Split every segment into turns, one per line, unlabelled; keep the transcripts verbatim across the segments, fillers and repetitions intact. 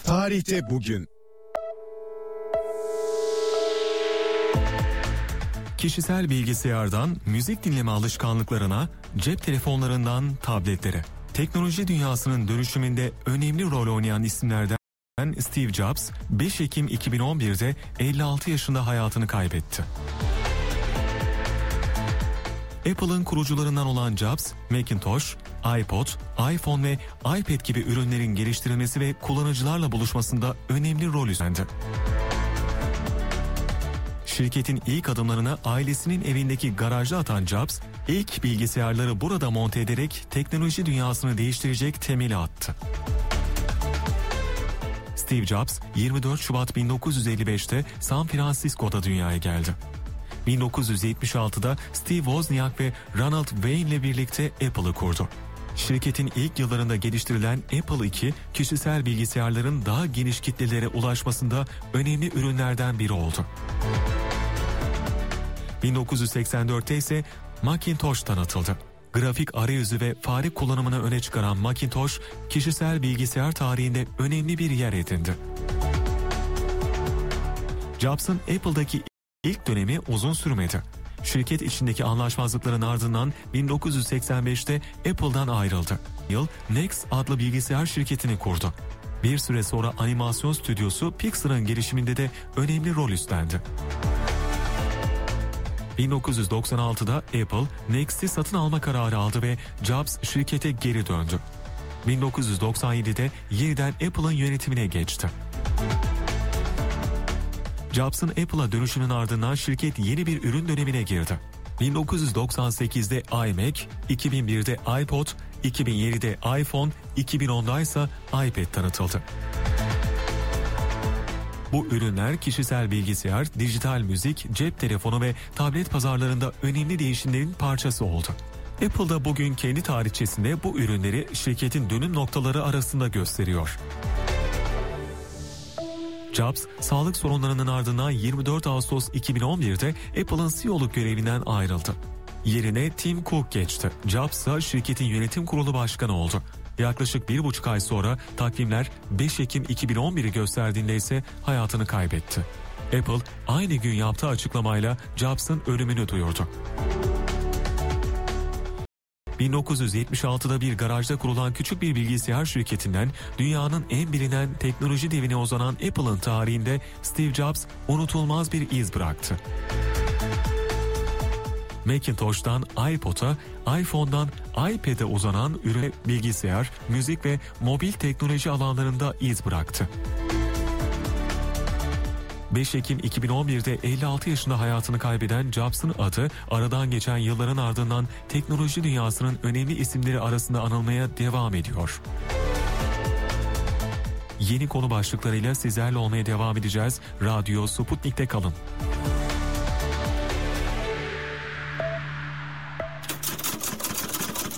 Tarihte bugün.
Kişisel bilgisayardan müzik dinleme alışkanlıklarına, cep telefonlarından tabletlere. Teknoloji dünyasının dönüşümünde önemli rol oynayan isimlerden Steve Jobs, beş Ekim iki bin on birde elli altı yaşında hayatını kaybetti. Apple'ın kurucularından olan Jobs, Macintosh, iPod, iPhone ve iPad gibi ürünlerin geliştirilmesi ve kullanıcılarla buluşmasında önemli rol üstlendi. Şirketin ilk adımlarını ailesinin evindeki garajda atan Jobs, ilk bilgisayarları burada monte ederek teknoloji dünyasını değiştirecek temeli attı. Steve Jobs, yirmi dört Şubat bin dokuz yüz elli beşte San Francisco'da dünyaya geldi. bin dokuz yüz yetmiş altıda Steve Wozniak ve Ronald Wayne ile birlikte Apple'ı kurdu. Şirketin ilk yıllarında geliştirilen Apple iki, kişisel bilgisayarların daha geniş kitlelere ulaşmasında önemli ürünlerden biri oldu. bin dokuz yüz seksen dörtte ise Macintosh tanıtıldı. Grafik arayüzü ve fare kullanımını öne çıkaran Macintosh, kişisel bilgisayar tarihinde önemli bir yer edindi. Jobs'ın Apple'daki ilk dönemi uzun sürmedi. Şirket içindeki anlaşmazlıkların ardından bin dokuz yüz seksen beşte Apple'dan ayrıldı. Yıl Next adlı bilgisayar şirketini kurdu. Bir süre sonra animasyon stüdyosu Pixar'ın gelişiminde de önemli rol üstlendi. bin dokuz yüz doksan altıda Apple, Next'i satın alma kararı aldı ve Jobs şirkete geri döndü. bin dokuz yüz doksan yedide yeniden Apple'ın yönetimine geçti. Jobs'ın Apple'a dönüşünün ardından şirket yeni bir ürün dönemine girdi. bin dokuz yüz doksan sekizde iMac, iki bin birde iPod, iki bin yedide iPhone, iki bin onda ise iPad tanıtıldı. Bu ürünler kişisel bilgisayar, dijital müzik, cep telefonu ve tablet pazarlarında önemli değişimlerin parçası oldu. Apple da bugün kendi tarihçesinde bu ürünleri şirketin dönüm noktaları arasında gösteriyor. Jobs, sağlık sorunlarının ardından yirmi dört Ağustos iki bin on birde Apple'ın C E O'luk görevinden ayrıldı. Yerine Tim Cook geçti. Jobs ise şirketin yönetim kurulu başkanı oldu. Yaklaşık bir buçuk ay sonra takvimler beş Ekim iki bin on bir'i gösterdiğinde ise hayatını kaybetti. Apple aynı gün yaptığı açıklamayla Jobs'ın ölümünü duyurdu. bin dokuz yüz yetmiş altıda bir garajda kurulan küçük bir bilgisayar şirketinden dünyanın en bilinen teknoloji devine uzanan Apple'ın tarihinde Steve Jobs unutulmaz bir iz bıraktı. Macintosh'tan iPod'a, iPhone'dan iPad'e uzanan ürün bilgisayar, müzik ve mobil teknoloji alanlarında iz bıraktı. beş Ekim iki bin on birde elli altı yaşında hayatını kaybeden Jobs'ın adı aradan geçen yılların ardından teknoloji dünyasının önemli isimleri arasında anılmaya devam ediyor. Yeni konu başlıklarıyla sizlerle olmaya devam edeceğiz. Radyo Sputnik'te kalın.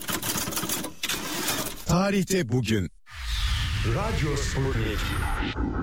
Tarihte bugün.
Radyo Sputnik.